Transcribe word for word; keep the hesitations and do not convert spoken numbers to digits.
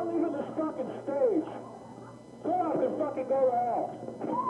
not leaving this fucking stage. Go up and fucking go to hell.